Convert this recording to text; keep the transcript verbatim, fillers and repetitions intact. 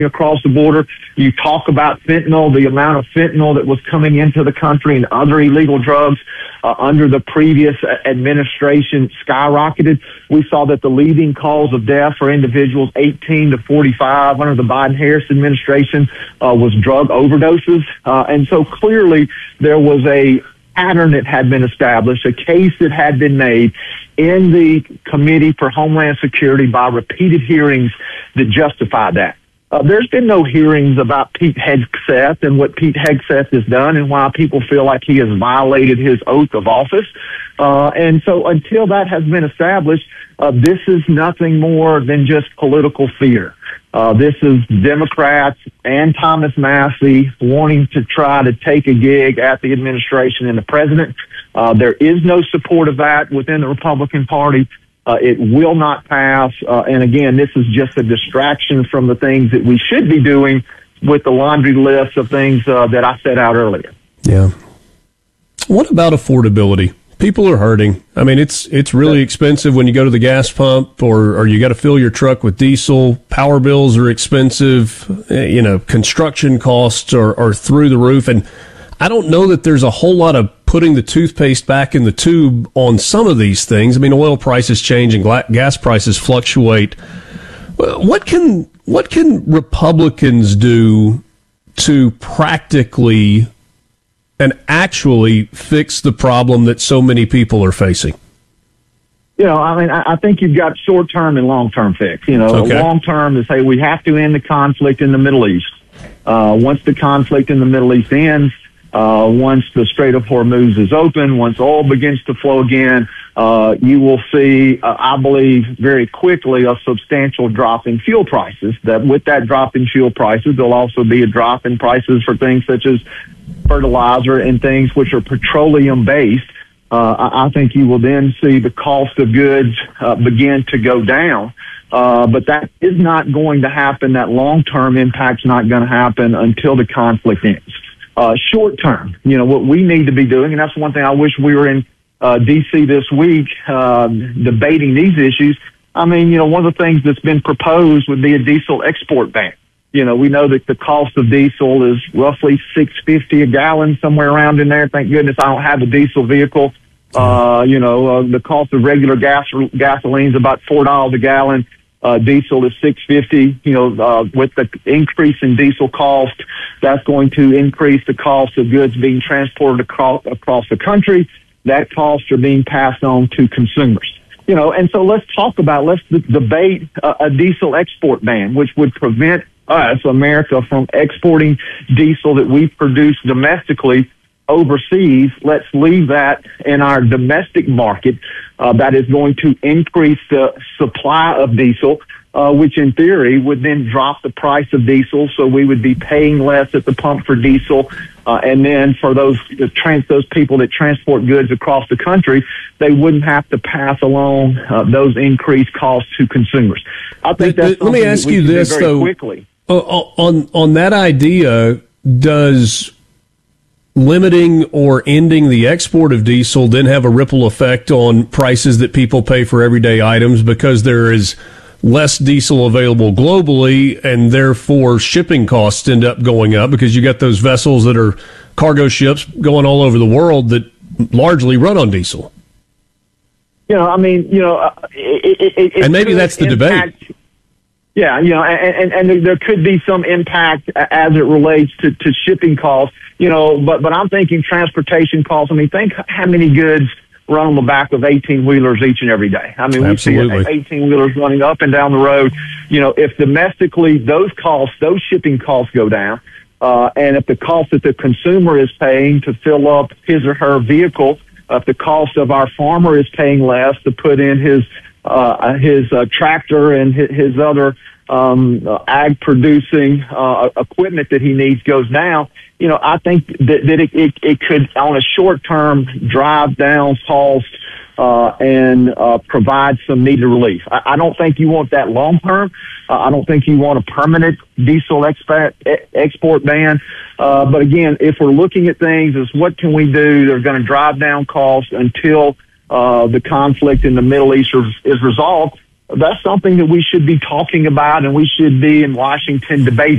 across the border. You talk about fentanyl, the amount of fentanyl that was coming into the country and other illegal drugs uh, under the previous administration skyrocketed. We saw that the leading cause of death for individuals eighteen to forty-five under the Biden-Harris administration uh, was drug overdoses. Uh, and so clearly there was a pattern that had been established, a case that had been made in the Committee for Homeland Security by repeated hearings that justified that. Uh, there's been no hearings about Pete Hegseth and what Pete Hegseth has done and why people feel like he has violated his oath of office. Uh, and so until that has been established, uh, this is nothing more than just political fear. Uh, this is Democrats and Thomas Massie wanting to try to take a gig at the administration and the president. Uh, there is no support of that within the Republican Party. Uh, it will not pass. Uh, and again, this is just a distraction from the things that we should be doing with the laundry list of things uh, that I set out earlier. Yeah. What about affordability? People are hurting. I mean, it's it's really expensive when you go to the gas pump or, or you got to fill your truck with diesel. Power bills are expensive. You know, construction costs are, are through the roof. And I don't know that there's a whole lot of putting the toothpaste back in the tube on some of these things. I mean, oil prices change and gas prices fluctuate. What can what can Republicans do to practically and actually fix the problem that so many people are facing? You know, I mean, I think you've got short-term and long-term fix. You know, okay. Long-term is, hey, we have to end the conflict in the Middle East. Uh, once the conflict in the Middle East ends, uh, once the Strait of Hormuz is open, once oil begins to flow again, uh, you will see, uh, I believe, very quickly a substantial drop in fuel prices. That with that drop in fuel prices, there'll also be a drop in prices for things such as fertilizer and things which are petroleum-based. Uh, I, I think you will then see the cost of goods uh, begin to go down. Uh, but that is not going to happen. That long-term impact's not going to happen until the conflict ends. Uh, short-term, you know, what we need to be doing, and that's one thing I wish we were in uh, D C this week uh, debating these issues. I mean, you know, one of the things that's been proposed would be a diesel export ban. You know, we know that the cost of diesel is roughly six fifty a gallon, somewhere around in there. Thank goodness I don't have a diesel vehicle. Uh, you know, uh, the cost of regular gas gasoline is about four dollars a gallon. Uh, diesel is six fifty. You know, uh, with the increase in diesel cost, that's going to increase the cost of goods being transported across across the country. That costs are being passed on to consumers. You know, and so let's talk about, let's d- debate uh, a diesel export ban, which would prevent us, America, from exporting diesel that we produce domestically overseas. Let's leave that in our domestic market. Uh, that is going to increase the supply of diesel, uh, which in theory would then drop the price of diesel. So we would be paying less at the pump for diesel. Uh, and then for those the trans, those people that transport goods across the country, they wouldn't have to pass along uh, those increased costs to consumers. I think that's Let me ask that you this, very though. Quickly. Uh, on, on that idea, does limiting or ending the export of diesel then have a ripple effect on prices that people pay for everyday items because there is less diesel available globally and therefore shipping costs end up going up because you got those vessels that are cargo ships going all over the world that largely run on diesel? You know, I mean, you know, uh, it, it, it, and maybe that's the impact, debate. Yeah, you know, and, and, and there could be some impact as it relates to, to shipping costs, you know, but, but I'm thinking transportation costs. I mean, think how many goods run on the back of eighteen-wheelers each and every day. I mean, we Absolutely. see eighteen-wheelers running up and down the road. You know, if domestically those costs, those shipping costs go down, uh, and if the cost that the consumer is paying to fill up his or her vehicle, uh, if the cost of our farmer is paying less to put in his Uh, his uh, tractor and his, his other um, uh, ag producing uh, equipment that he needs goes down, you know, I think that, that it, it, it could, on a short term, drive down costs uh, and uh, provide some needed relief. I, I don't think you want that long term. Uh, I don't think you want a permanent diesel export, export ban. Uh, but again, if we're looking at things as what can we do, they're going to drive down costs until Uh, the conflict in the Middle East is, is resolved. that's something that we should be talking about, and we should be in Washington debating.